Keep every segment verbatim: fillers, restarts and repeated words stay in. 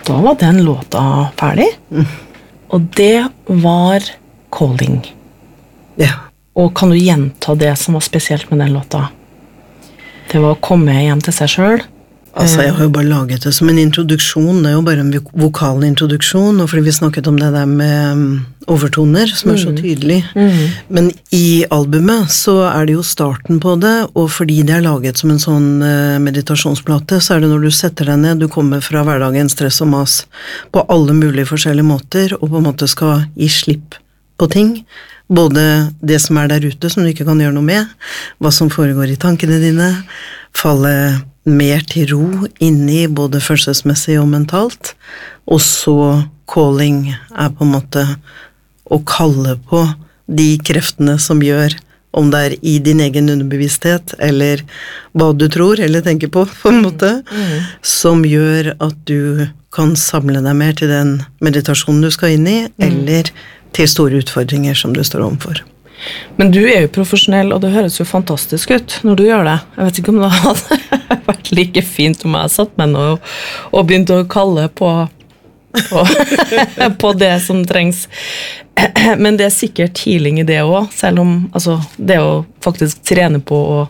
da var den låta ferdig. Mm. Og det var Calling. Ja. Og kan du gjenta det som var spesielt med den låta? Det var å komme hjem til seg selv. Altså, jeg har jo bare laget det som en introduksjon, det er jo bare en vokal introduksjon, og fordi vi snakket om det der med overtoner, som er så tydelig. Mm. Men i albumet så er det jo starten på det, og fordi det er laget som en sånn meditasjonsplate, så er det når du setter deg ned, du kommer fra hverdagens stress og mas på alle mulige forskjellige måter, og på en måte skal gi slipp på ting. Både det som er der ute, som du ikke kan gjøre noe med, hva som foregår i tankene dine, falle mer til ro inni både følelsesmessig og mentalt, og så calling er på en måte å kalle på de kreftene som gjør, om det er i din egen underbevissthet, eller hva du tror, eller tenker på, på en måte, mm. som gjør at du kan samle deg mer til den meditasjonen du skal inn i, mm. eller til store utfordringer som du står overfor. Men du er jo profesjonell, og det høres jo fantastisk ut når du gjør det. Jeg vet ikke om det hadde vært like fint om jeg satt med noe og, og begynte å kalle på, på, på det som trengs. Men det er sikkert healing i det også, selv om altså, det å faktisk trene på å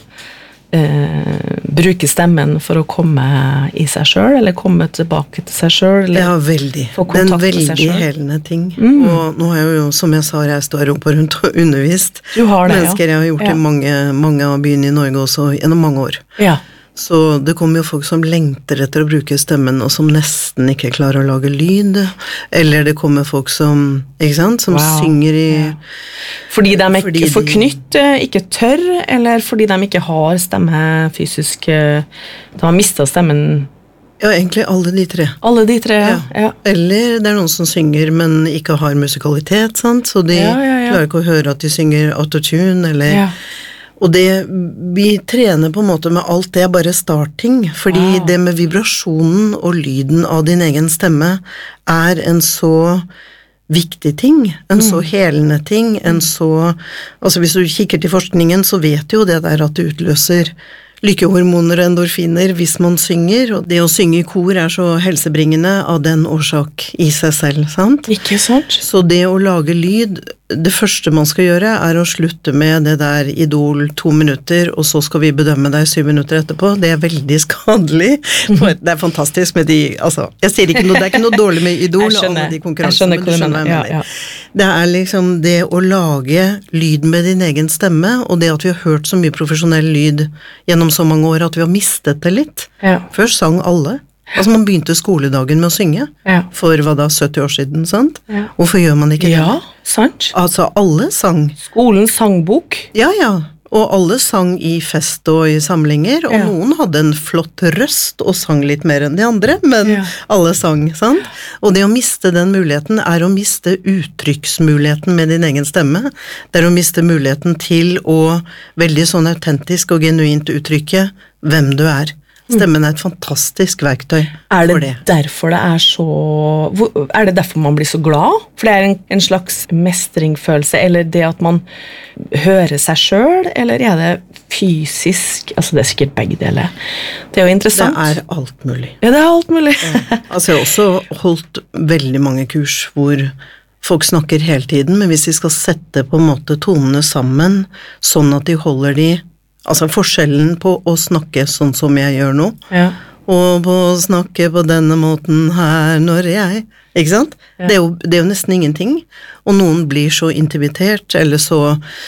Eh, bruke stemmen for å komme i seg selv, eller komme tilbake til seg selv, eller ja, veldig. få kontakt med seg selv. Det er en veldig helende ting. Mm. Og nå har jeg jo, som jeg sa, reist og Europa rundt og undervist du har det, mennesker. Ja. Jeg har gjort ja. i mange, mange av byene i Norge også, gjennom mange år. Ja. Så det kommer jo folk som lengter etter å bruke stemmen, og som nesten ikke klarer å lage lyd, eller det kommer folk som, ikke sant, som wow. synger i... Ja. Fordi de er fordi forknytt, ikke tør, eller fordi de ikke har stemme fysisk, de har mistet stemmen... Ja, egentlig alle de tre. Alle de tre, ja. ja. Eller det er noen som synger, men ikke har musikalitet, sant? Så de ja, ja, ja. klarer ikke å høre at de synger autotune, eller... Ja. Og det, vi trener på en måte med alt det er bare starting, fordi wow. det med vibrasjonen og lyden av din egen stemme er en så viktig ting, en mm. så helende ting, en så, altså hvis du kikker til forskningen, så vet jo det der at det utløser lykkehormoner og endorfiner hvis man synger, og det å synge i kor er så helsebringende av den årsak i seg selv, sant? Ikke sant? Så det å lage lyd, det første man skal gjøre er å slutte med det der idol to minutter, og så skal vi bedømme deg syv minutter etterpå. Det er veldig skadelig. Det er fantastisk med de, altså, jeg sier ikke noe, det er ikke noe dårlig med idol, jeg skjønner, alle de konkurransene, jeg skjønner, men du skjønner hva jeg ja, mener. Ja. Det er liksom det å lage lyd med din egen stemme, og det at vi har hørt så mye profesjonell lyd gjennom så mange år, at vi har mistet det litt. Ja. Først sang alle. Altså man begynte skoledagen med å synge, ja. for hva da, sytti år siden, sant? Ja. Hvorfor gjør man ikke ja, det? Ja, sant. Altså alle sang. Skolens sangbok. Ja, ja, og alle sang i fest og i samlinger, og ja. noen hadde en flott røst og sang litt mer enn de andre, men ja. alle sang, sant? Og det å miste den muligheten er å miste uttrykksmuligheten med din egen stemme. Det er å miste muligheten til å veldig sånn autentisk og genuint uttrykke hvem du er. Stemmen er et fantastisk verktøy er det for det. Derfor det er så... Er det derfor man blir så glad? For det er en, en slags mestringfølelse, eller det at man hører seg selv, eller er det fysisk? Altså det er sikkert begge deler. Det er jo interessant. Det er alt mulig. Ja, det er alt mulig. ja. Altså jeg har også holdt veldig mange kurs hvor folk snakker hele tiden, men hvis de skal sette på en måte tonene sammen, sånn at de holder de altså forskjellen på å snakke sånn som jeg gjør nå, ja. og på å snakke på denne måten her når jeg, ikke sant? Ja. Det, er jo, det er jo nesten ingenting, og noen blir så intimitert, eller så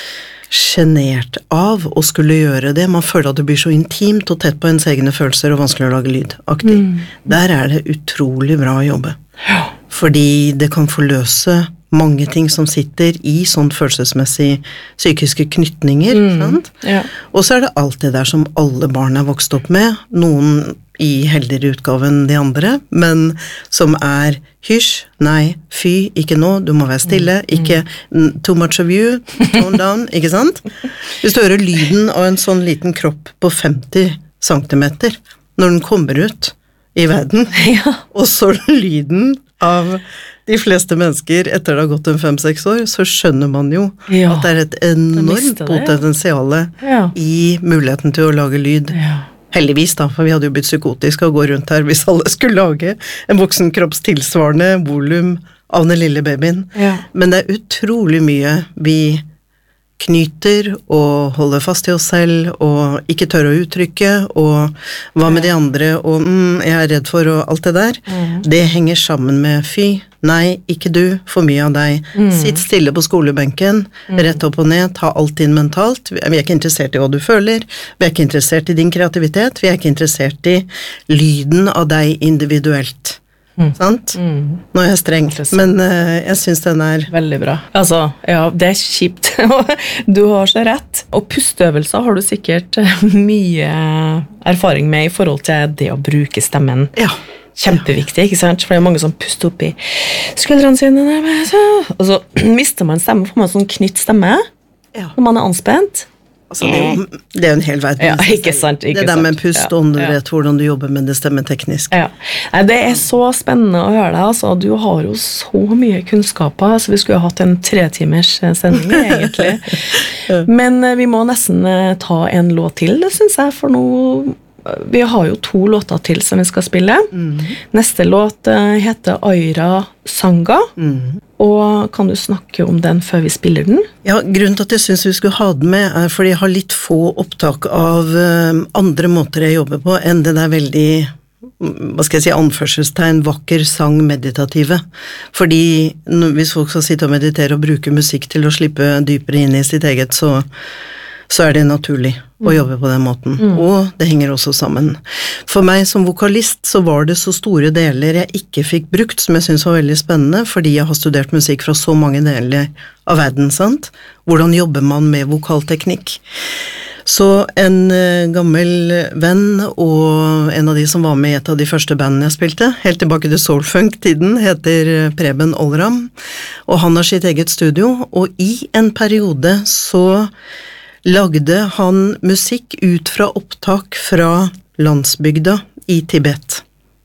genert av å skulle gjøre det. Man føler at det blir så intimt og tett på ens egne følelser og vanskelig å lage lyd, aktig. Mm. Der er det utrolig bra å jobbe. Ja. Fordi det kan forløse mange ting som sitter i sånn følelsesmessig psykiske knytninger, mm, sant? Ja. Og så er det alt det der som alle barn er vokst opp med, noen i heldigere utgave enn de andre, men som er hysj, nei, fy, ikke nå, du må være stille, mm, ikke too much of you, tone down, ikke sant? Hvis du hører lyden av en sånn liten kropp på femti centimeter, når den kommer ut i verden, ja. og så lyden av de fleste mennesker etter det har gått en fem-seks år, så skjønner man jo ja. at det er et enormt potensiale ja. i muligheten til å lage lyd. Ja. Heldigvis da, for vi hadde jo blitt psykotiske å gå rundt her hvis alle skulle lage en voksenkropps tilsvarende volum av den lille babyen. Ja. Men det er utrolig mye vi knyter og holder fast i oss selv og ikke tør å uttrykke og hva med de andre og mm, jeg er redd for og alt det der. Mm. Det henger sammen med fy, nei, ikke du, for mye av deg. Mm. Sitt stille på skolebenken, mm. rett opp og ned, ta alt inn mentalt. Vi er ikke interessert i hva du føler, vi er ikke interessert i din kreativitet, vi er ikke interessert i lyden av deg individuelt. Mm. Sant? Mm. Nå er jeg streng, men uh, jeg synes den er veldig bra. Altså, ja, det er kjipt. Du har så rett. Og pusteøvelser har du sikkert mye erfaring med i forhold til det å bruke stemmen. Ja. Kjempeviktig, ikke sant? For det er mange som puster opp i skuldrene sine, og så mister man stemme, får man sånn knytt stemme ja. Når man er anspent. Altså, det, er jo, det er jo en hel verden. Ja, ikke sant, ikke det der med pust, ja, om du ja. vet hvordan du jobber med det stemmeteknisk. Ja. Nei, det er så spennende å høre deg, altså. Du har jo så mye kunnskaper, så vi skulle ha hatt en tre timers sending, egentlig. ja. Men vi må nesten ta en låt til, det synes jeg, for nå vi har jo to låter til som vi skal spille. Mm. Neste låt heter Aira Sanga, mm. og kan du snakke om den før vi spiller den? Ja, grunnen til at jeg synes vi skulle ha den med er fordi jeg har litt få opptak av uh, andre måter jeg jobber på enn det der veldig, hva skal jeg si, anførselstegn, vakker sang, meditative. Fordi hvis folk skal sitte og meditere og bruke musikk til å slippe dypere inn i sitt eget, så så er det naturlig å jobbe på den måten. Mm. Og det henger også sammen. For meg som vokalist så var det så store deler jeg ikke fikk brukt, som jeg synes var veldig spennende, fordi jeg har studert musikk fra så mange deler av verden, sant? Hvordan jobber man med vokalteknikk? Så en uh, gammel venn og en av de som var med i et av de første bandene jeg spilte, helt tilbake til Soulfunk-tiden, heter Preben Olram, og han har sitt eget studio, og i en periode så lagde han musikk ut fra opptak fra landsbygda i Tibet.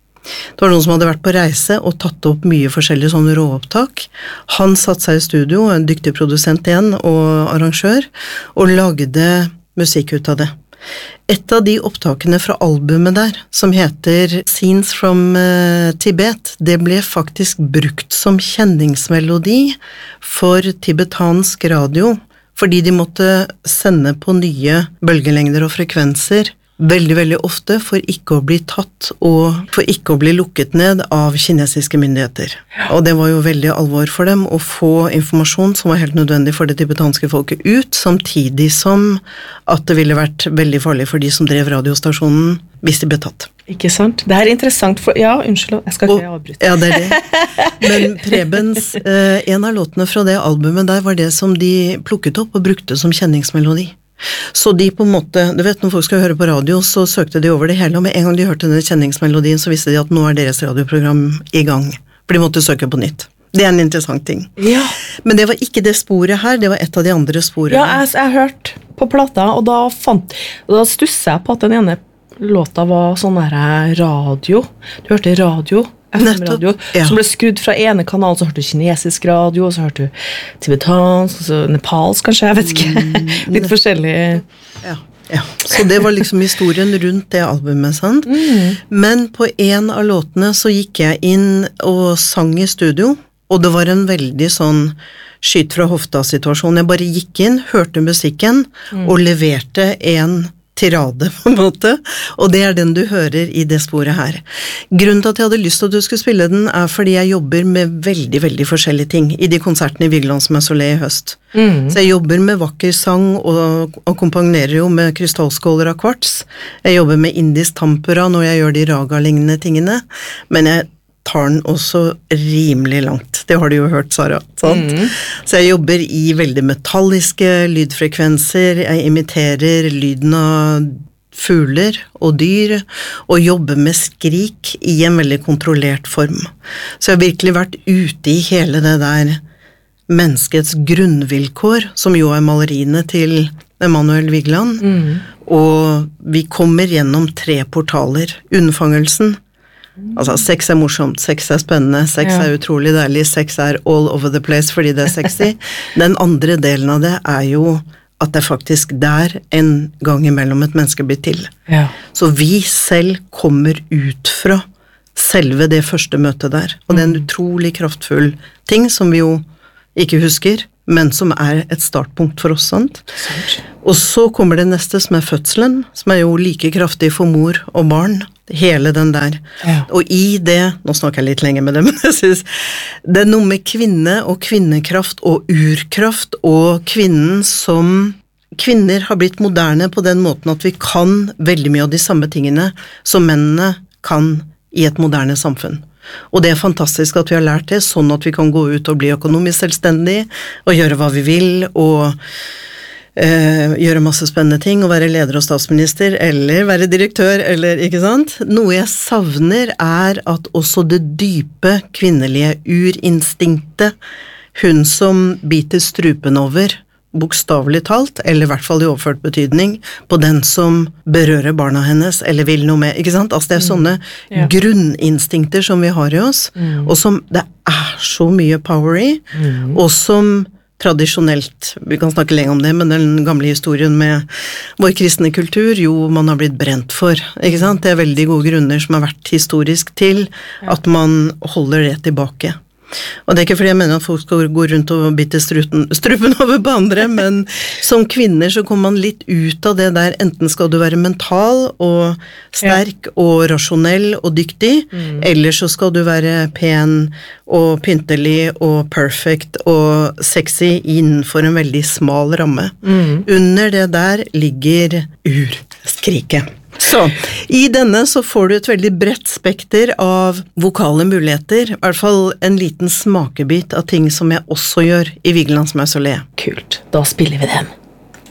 Det var noen som hadde vært på reise og tatt opp mye forskjellige sånne råopptak. Han satt seg i studio, en dyktig produsent igjen og arrangør, og lagde musikk ut av det. Et av de opptakene fra albumet der, som heter Scenes from uh, Tibet, det ble faktisk brukt som kjenningsmelodi for tibetansk radio, fordi de måtte sende på nye bølgelengder og frekvenser veldig, veldig ofte for ikke å bli tatt og for ikke å bli lukket ned av kinesiske myndigheter. Og det var jo veldig alvor for dem å få informasjon som var helt nødvendig for det tibetanske folket ut, samtidig som at det ville vært veldig farlig for de som drev radiostasjonen hvis de ble tatt. Ikke sant? Det er interessant for... Ja, unnskyld, jeg skal ikke avbryte. Ja, det er det. Men Prebens, eh, en av låtene fra det albumet der var det som de plukket opp og brukte som kjenningsmelodi. Så de på en måte, du vet, når folk skal høre på radio, så søkte de over det hele, og med en gang de hørte denne kjenningsmelodien, så visste de at nå er deres radioprogram i gang. For de måtte søke på nytt. Det er en interessant ting. Ja. Men det var ikke det sporet her, det var et av de andre sporene. Ja, jeg, jeg hørte på plata, og da, fant, og da stusset jeg på at den ene låta var sånn der radio. Du hørte radio, F M-radio, ja. Som ble skrudd fra ene kanalen, så hørte du kinesisk radio, så hørte du tibetansk, så nepalsk kanskje, jeg vet ikke. Mm, Litt forskjellig. Ja, ja. Så det var liksom historien rundt det albumet, sant? Mm. Men på en av låtene så gikk jeg inn og sang i studio, og det var en veldig sånn skyt fra hofta-situasjon. Jeg bare gikk inn, hørte musikken, mm. og leverte en tirade på en måte, og det er den du hører i det sporet her. Grunnen til at jeg hadde lyst til at du skulle spille den er fordi jeg jobber med veldig, veldig forskjellige ting i de konsertene i Vigelands Mausolé i høst. Mm. Så jeg jobber med vakker sang og akkompagnerer jo med krystallskåler av kvarts. Jeg jobber med indisk tampura når jeg gjør de raga-lignende tingene, men jeg tar den også rimelig langt. Det har du jo hørt, Sara, sant? Mm. Så jeg jobber i veldig metalliske lydfrekvenser, jeg imiterer lyden av fugler og dyr, og jobber med skrik i en veldig kontrollert form. Så jeg har virkelig vært ute i hele det der menneskets grunnvilkår, som jo er maleriene til Emanuel Vigeland, mm. og vi kommer gjennom tre portaler. Unnfangelsen, altså sex er morsomt, sex er spennende, sex ja. Er utrolig deilig, sex er all over the place fordi det er sexy. Den andre delen av det er jo at det er faktisk der en gang imellom et menneske blir til. Ja. Så vi selv kommer ut fra selve det første møtet der, og det er en utrolig kraftfull ting som vi jo ikke husker, men som er et startpunkt for oss, sant? Sant. Og så kommer det neste som er fødselen, som er jo like kraftig for mor og barn, hele den der. Ja. Og i det, nå snakker jeg litt lenger med det, men jeg synes, det er noe med kvinne og kvinnekraft og urkraft og kvinnen som, kvinner har blitt moderne på den måten at vi kan veldig mye av de samme tingene som mennene kan i et moderne samfunn. Og det er fantastisk at vi har lært det, sånn at vi kan gå ut og bli økonomisk selvstendig, og gjøre hva vi vil, og eh, gjøre masse spennende ting, og være leder og statsminister, eller være direktør, eller ikke sant? Noe jeg savner er at også det dype kvinnelige urinstinktet, hun som biter strupen over, bokstavelig talt, eller i hvert fall i overført betydning, på den som berører barna hennes, eller vil noe med, ikke sant? Altså det er sånne mm. ja. grunninstinkter som vi har i oss, mm. og som det er så mye power i, mm. og som tradisjonelt, vi kan snakke lenge om det, men den gamle historien med vår kristne kultur, jo, man har blitt brent for, ikke sant? Det er veldig gode grunner som har vært historisk til at man holder det tilbake. Og det er ikke fordi jeg mener at folk skal gå rundt og bitte strupen, strupen over på andre, men som kvinner så kommer man litt ut av det der, enten skal du være mental og sterk ja. og rasjonell og dyktig, mm. eller så skal du være pen og pyntelig og perfect og sexy innenfor en veldig smal ramme. Mm. Under det der ligger urskriket. Så, i denne så får du et veldig bredt spekter av vokale muligheter, i hvert fall en liten smakebit av ting som jeg også gjør i Vigelands Mausoleum. Kult, da spiller vi den.